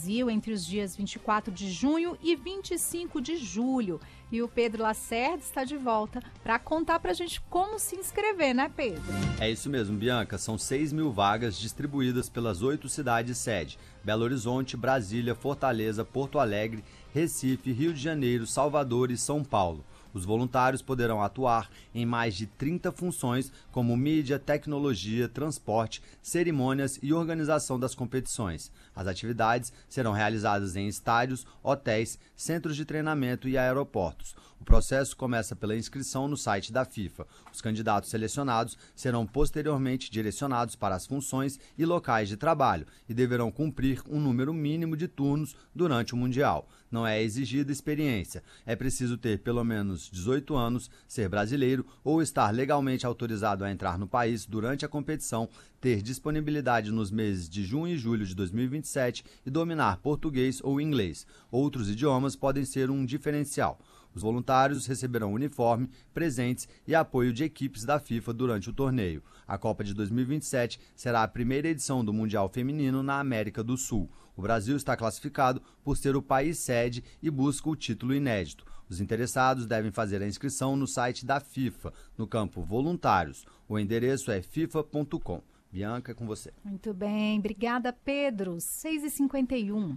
Brasil entre os dias 24 de junho e 25 de julho. E o Pedro Lacerda está de volta para contar para a gente como se inscrever, né, Pedro? É isso mesmo, Bianca. São 6.000 vagas distribuídas pelas 8 cidades sede: Belo Horizonte, Brasília, Fortaleza, Porto Alegre, Recife, Rio de Janeiro, Salvador e São Paulo. Os voluntários poderão atuar em mais de 30 funções, como mídia, tecnologia, transporte, cerimônias e organização das competições. As atividades serão realizadas em estádios, hotéis, centros de treinamento e aeroportos. O processo começa pela inscrição no site da FIFA. Os candidatos selecionados serão posteriormente direcionados para as funções e locais de trabalho e deverão cumprir um número mínimo de turnos durante o Mundial. Não é exigida experiência. É preciso ter pelo menos 18 anos, ser brasileiro ou estar legalmente autorizado a entrar no país durante a competição, ter disponibilidade nos meses de junho e julho de 2027 e dominar português ou inglês. Outros idiomas podem ser um diferencial. Os voluntários receberão uniforme, presentes e apoio de equipes da FIFA durante o torneio. A Copa de 2027 será a primeira edição do Mundial Feminino na América do Sul. O Brasil está classificado por ser o país sede e busca o título inédito. Os interessados devem fazer a inscrição no site da FIFA, no campo Voluntários. O endereço é fifa.com. Bianca, é com você. Muito bem, obrigada, Pedro. 6h51.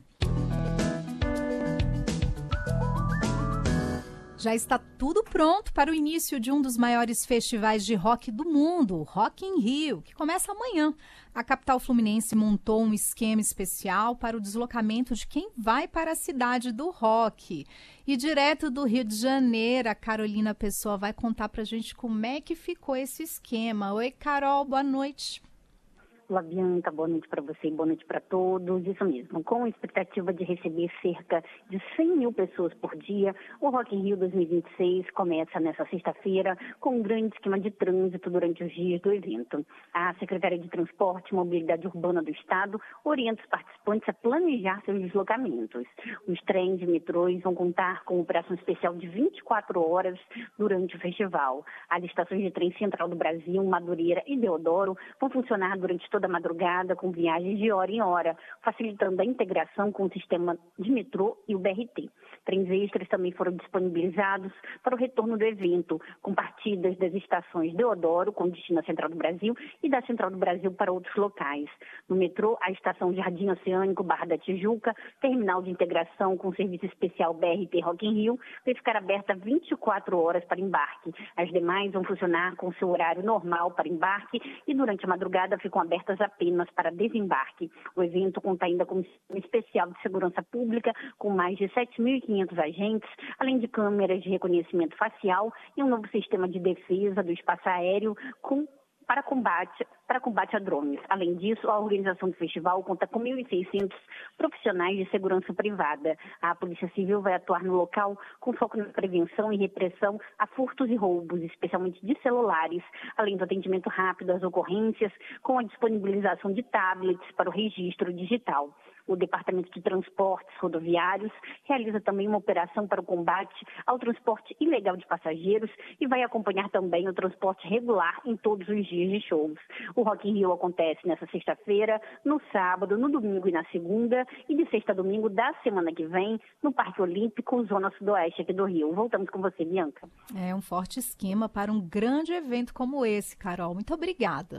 Já está tudo pronto para o início de um dos maiores festivais de rock do mundo, o Rock in Rio, que começa amanhã. A capital fluminense montou um esquema especial para o deslocamento de quem vai para a cidade do rock. E direto do Rio de Janeiro, a Carolina Pessoa vai contar para a gente como é que ficou esse esquema. Oi, Carol, boa noite. Olá, Bianca, boa noite para você e boa noite para todos. Isso mesmo, com a expectativa de receber cerca de 100 mil pessoas por dia, o Rock in Rio 2026 começa nesta sexta-feira com um grande esquema de trânsito durante os dias do evento. A Secretaria de Transporte e Mobilidade Urbana do Estado orienta os participantes a planejar seus deslocamentos. Os trens e metrôs vão contar com operação especial de 24 horas durante o festival. As estações de trem Central do Brasil, Madureira e Deodoro vão funcionar durante toda a madrugada, com viagens de hora em hora, facilitando a integração com o sistema de metrô e o BRT. Trens extras também foram disponibilizados para o retorno do evento, com partidas das estações Deodoro, com destino à Central do Brasil, e da Central do Brasil para outros locais. No metrô, a estação Jardim Oceânico, Barra da Tijuca, terminal de integração com serviço especial BRT Rock in Rio, vai ficar aberta 24 horas para embarque. As demais vão funcionar com seu horário normal para embarque e durante a madrugada ficam abertas apenas para desembarque. O evento conta ainda com um especial de segurança pública com mais de 7.500 agentes, além de câmeras de reconhecimento facial e um novo sistema de defesa do espaço aéreo para combate a drones. Além disso, a organização do festival conta com 1.600 profissionais de segurança privada. A Polícia Civil vai atuar no local com foco na prevenção e repressão a furtos e roubos, especialmente de celulares, além do atendimento rápido às ocorrências, com a disponibilização de tablets para o registro digital. O Departamento de Transportes Rodoviários realiza também uma operação para o combate ao transporte ilegal de passageiros e vai acompanhar também o transporte regular em todos os dias de shows. O Rock in Rio acontece nesta sexta-feira, no sábado, no domingo e na segunda, e de sexta a domingo da semana que vem, no Parque Olímpico, Zona Sudoeste aqui do Rio. Voltamos com você, Bianca. É um forte esquema para um grande evento como esse, Carol. Muito obrigada.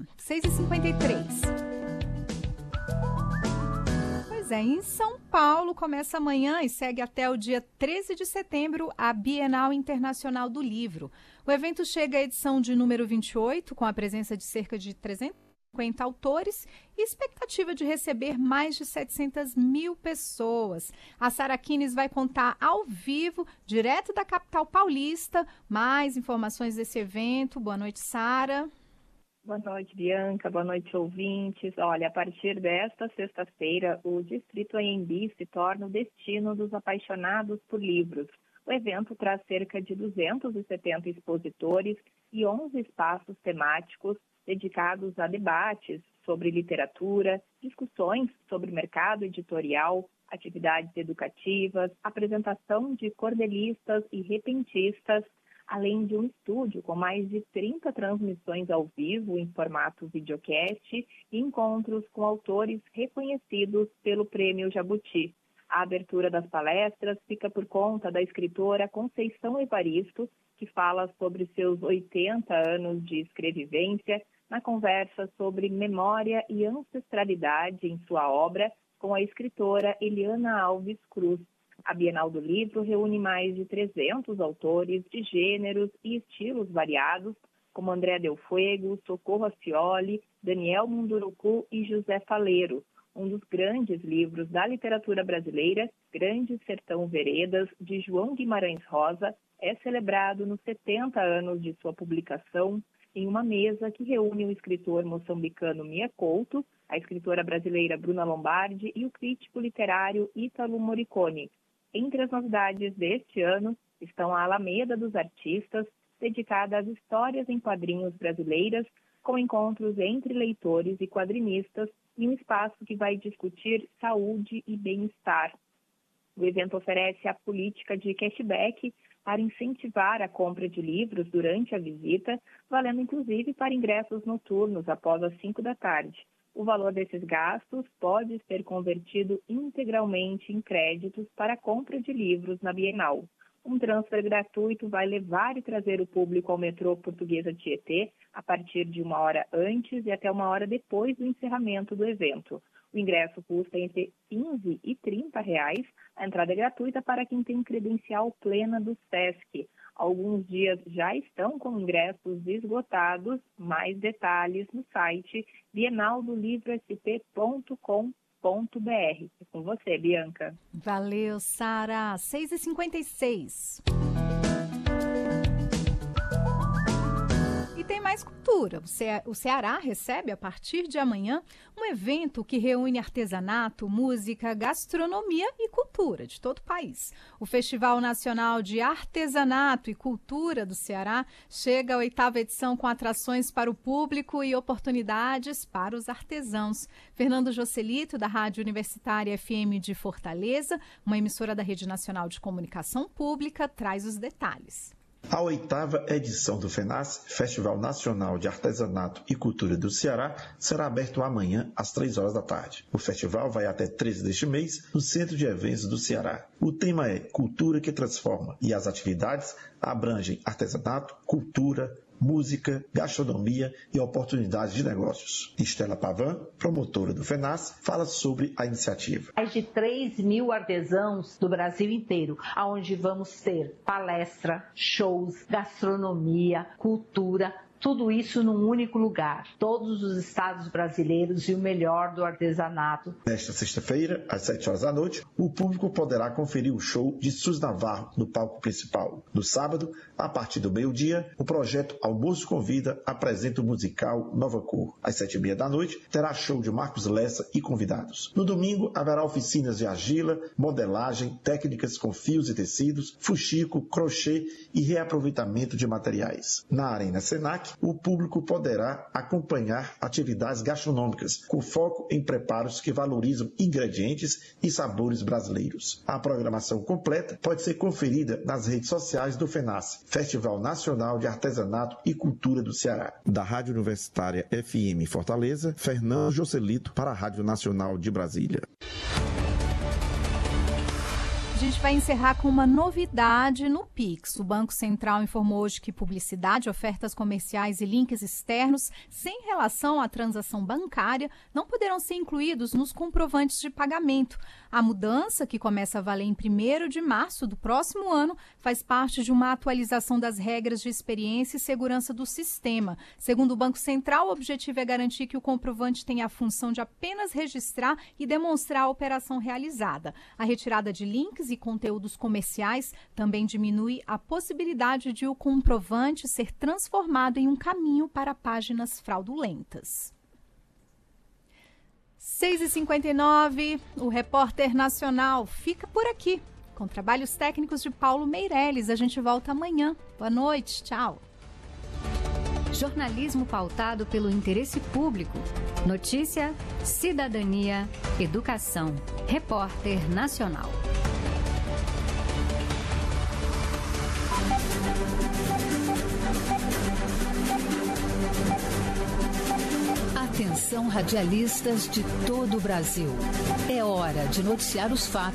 6h53. Em São Paulo, começa amanhã e segue até o dia 13 de setembro a Bienal Internacional do Livro. O evento chega à edição de número 28, com a presença de cerca de 350 autores e expectativa de receber mais de 700 mil pessoas. A Sara Kines vai contar ao vivo, direto da capital paulista, mais informações desse evento. Boa noite, Sara. Boa noite, Bianca. Boa noite, ouvintes. Olha, a partir desta sexta-feira, o Distrito Anhembi se torna o destino dos apaixonados por livros. O evento traz cerca de 270 expositores e 11 espaços temáticos dedicados a debates sobre literatura, discussões sobre mercado editorial, atividades educativas, apresentação de cordelistas e repentistas, além de um estúdio com mais de 30 transmissões ao vivo em formato videocast e encontros com autores reconhecidos pelo Prêmio Jabuti. A abertura das palestras fica por conta da escritora Conceição Evaristo, que fala sobre seus 80 anos de escrevivência, na conversa sobre memória e ancestralidade em sua obra com a escritora Eliana Alves Cruz. A Bienal do Livro reúne mais de 300 autores de gêneros e estilos variados, como André Del Fuego, Socorro Ascioli, Daniel Munduruku e José Faleiro. Um dos grandes livros da literatura brasileira, Grande Sertão Veredas, de João Guimarães Rosa, é celebrado nos 70 anos de sua publicação em uma mesa que reúne o escritor moçambicano Mia Couto, a escritora brasileira Bruna Lombardi e o crítico literário Ítalo Morricone. Entre as novidades deste ano estão a Alameda dos Artistas, dedicada às histórias em quadrinhos brasileiras, com encontros entre leitores e quadrinistas e um espaço que vai discutir saúde e bem-estar. O evento oferece a política de cashback para incentivar a compra de livros durante a visita, valendo inclusive para ingressos noturnos após as 5 da tarde. O valor desses gastos pode ser convertido integralmente em créditos para a compra de livros na Bienal. Um transfer gratuito vai levar e trazer o público ao metrô Portuguesa Tietê a partir de 1 hora antes e até 1 hora depois do encerramento do evento. O ingresso custa entre R$15 e R$30. A entrada é gratuita para quem tem credencial plena do SESC. Alguns dias já estão com ingressos esgotados. Mais detalhes no site bienaldolivro.sp.com.br. É com você, Bianca. Valeu, Sara. 6h56. E tem mais cultura. O Ceará recebe, a partir de amanhã, um evento que reúne artesanato, música, gastronomia e cultura de todo o país. O Festival Nacional de Artesanato e Cultura do Ceará chega à 8ª edição com atrações para o público e oportunidades para os artesãos. Fernando Joselito, da Rádio Universitária FM de Fortaleza, uma emissora da Rede Nacional de Comunicação Pública, traz os detalhes. A 8ª edição do FENAS, Festival Nacional de Artesanato e Cultura do Ceará, será aberto amanhã às 3 horas da tarde. O festival vai até 13 deste mês no Centro de Eventos do Ceará. O tema é Cultura que Transforma e as atividades abrangem artesanato, cultura, música, gastronomia e oportunidades de negócios. Estela Pavan, promotora do FENAS, fala sobre a iniciativa. Mais de 3.000 artesãos do Brasil inteiro, onde vamos ter palestra, shows, gastronomia, cultura, tudo isso num único lugar. Todos os estados brasileiros e o melhor do artesanato. Nesta sexta-feira, às 7 horas da noite, o público poderá conferir o show de Sus Navarro no palco principal. No sábado, a partir do meio-dia, o projeto Almoço Convida apresenta o musical Nova Cor. Às 7h30 da noite, terá show de Marcos Lessa e convidados. No domingo, haverá oficinas de argila, modelagem, técnicas com fios e tecidos, fuxico, crochê e reaproveitamento de materiais. Na Arena Senac, o público poderá acompanhar atividades gastronômicas, com foco em preparos que valorizam ingredientes e sabores brasileiros. A programação completa pode ser conferida nas redes sociais do FENAS, Festival Nacional de Artesanato e Cultura do Ceará. Da Rádio Universitária FM Fortaleza, Fernando Joselito para a Rádio Nacional de Brasília. A gente vai encerrar com uma novidade no Pix. O Banco Central informou hoje que publicidade, ofertas comerciais e links externos sem relação à transação bancária não poderão ser incluídos nos comprovantes de pagamento. A mudança, que começa a valer em 1º de março do próximo ano, faz parte de uma atualização das regras de experiência e segurança do sistema. Segundo o Banco Central, o objetivo é garantir que o comprovante tenha a função de apenas registrar e demonstrar a operação realizada. A retirada de links e conteúdos comerciais também diminui a possibilidade de o comprovante ser transformado em um caminho para páginas fraudulentas. 6h59, o Repórter Nacional fica por aqui, com trabalhos técnicos de Paulo Meirelles. A gente volta amanhã. Boa noite, tchau. Jornalismo pautado pelo interesse público. Notícia, cidadania, educação. Repórter Nacional. Atenção, radialistas de todo o Brasil. É hora de noticiar os fatos